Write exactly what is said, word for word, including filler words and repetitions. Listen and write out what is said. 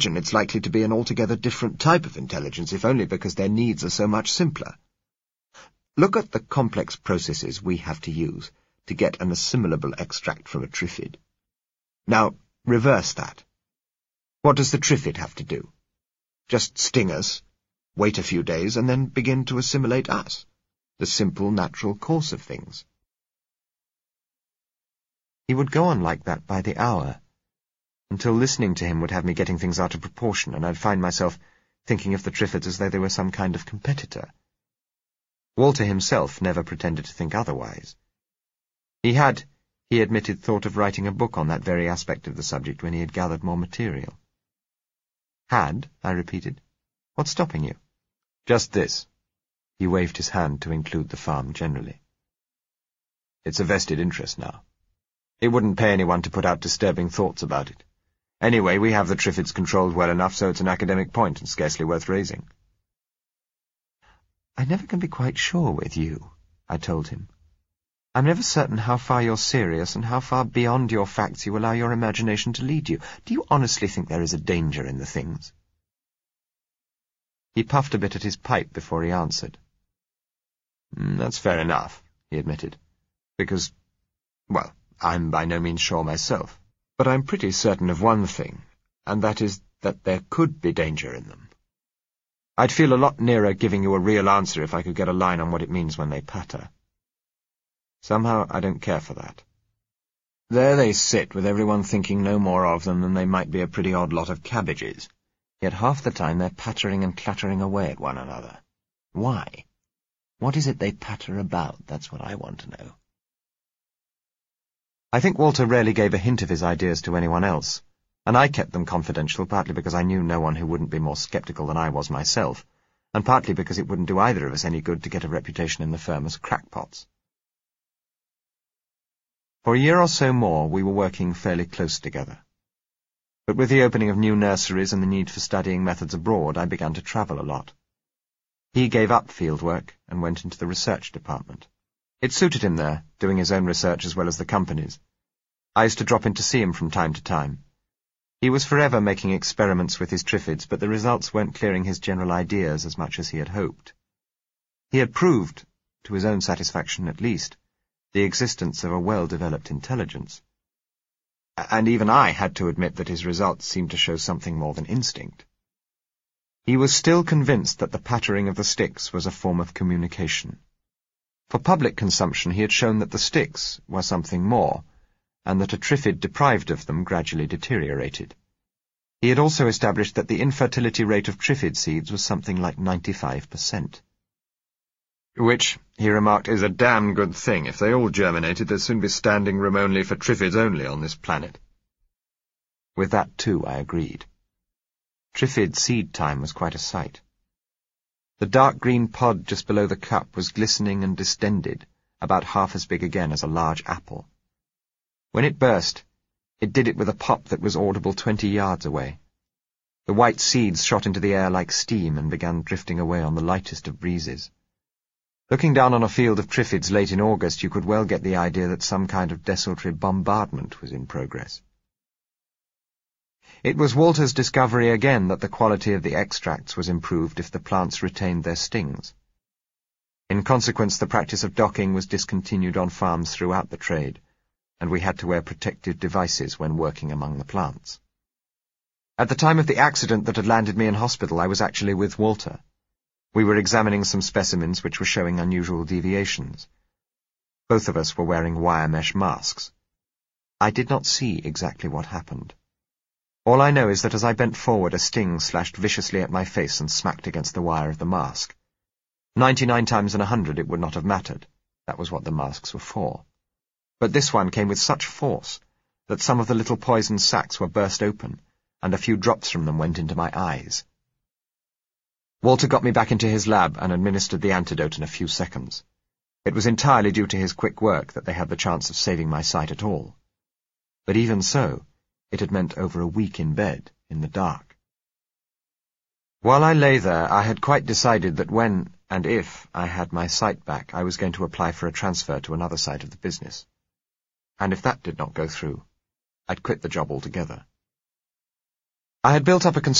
it's likely to be an altogether different type of intelligence, if only because their needs are so much simpler. Look at the complex processes we have to use to get an assimilable extract from a Triffid. Now, reverse that. What does the Triffid have to do? Just sting us, wait a few days, and then begin to assimilate us. The simple, natural course of things. He would go on like that by the hour, until listening to him would have me getting things out of proportion, and I'd find myself thinking of the Triffids as though they were some kind of competitor. Walter himself never pretended to think otherwise. He had, he admitted, thought of writing a book on that very aspect of the subject when he had gathered more material. Had, I repeated. What's stopping you? Just this. He waved his hand to include the farm generally. It's a vested interest now. It wouldn't pay anyone to put out disturbing thoughts about it. Anyway, we have the Triffids controlled well enough so it's an academic point and scarcely worth raising. I never can be quite sure with you, I told him. I'm never certain how far you're serious and how far beyond your facts you allow your imagination to lead you. Do you honestly think there is a danger in the things? He puffed a bit at his pipe before he answered. Mm, that's fair enough, he admitted, because, well, I'm by no means sure myself, but I'm pretty certain of one thing, and that is that there could be danger in them. I'd feel a lot nearer giving you a real answer if I could get a line on what it means when they patter. Somehow I don't care for that. There they sit, with everyone thinking no more of them than they might be a pretty odd lot of cabbages, yet half the time they're pattering and clattering away at one another. Why? What is it they patter about? That's what I want to know. I think Walter rarely gave a hint of his ideas to anyone else, and I kept them confidential partly because I knew no one who wouldn't be more sceptical than I was myself, and partly because it wouldn't do either of us any good to get a reputation in the firm as crackpots. For a year or so more we were working fairly close together. But with the opening of new nurseries and the need for studying methods abroad, I began to travel a lot. He gave up fieldwork and went into the research department. It suited him there, doing his own research as well as the company's. I used to drop in to see him from time to time. He was forever making experiments with his Triffids, but the results weren't clearing his general ideas as much as he had hoped. He had proved, to his own satisfaction at least, the existence of a well-developed intelligence. And even I had to admit that his results seemed to show something more than instinct. He was still convinced that the pattering of the sticks was a form of communication. For public consumption he had shown that the sticks were something more, and that a Triffid deprived of them gradually deteriorated. He had also established that the infertility rate of Triffid seeds was something like ninety-five percent. Which, he remarked, is a damn good thing. If they all germinated, there'd soon be standing room only for Triffids only on this planet. With that, too, I agreed. Triffid seed time was quite a sight. The dark green pod just below the cup was glistening and distended, about half as big again as a large apple. When it burst, it did it with a pop that was audible twenty yards away. The white seeds shot into the air like steam and began drifting away on the lightest of breezes. Looking down on a field of Triffids late in August, you could well get the idea that some kind of desultory bombardment was in progress. It was Walter's discovery again that the quality of the extracts was improved if the plants retained their stings. In consequence, the practice of docking was discontinued on farms throughout the trade, and we had to wear protective devices when working among the plants. At the time of the accident that had landed me in hospital, I was actually with Walter. We were examining some specimens which were showing unusual deviations. Both of us were wearing wire mesh masks. I did not see exactly what happened. All I know is that as I bent forward, a sting slashed viciously at my face and smacked against the wire of the mask. Ninety-nine times in a hundred it would not have mattered. That was what the masks were for. But this one came with such force that some of the little poison sacs were burst open, and a few drops from them went into my eyes. Walter got me back into his lab and administered the antidote in a few seconds. It was entirely due to his quick work that they had the chance of saving my sight at all. But even so, it had meant over a week in bed, in the dark. While I lay there, I had quite decided that when, and if, I had my sight back, I was going to apply for a transfer to another side of the business. And if that did not go through, I'd quit the job altogether. I had built up a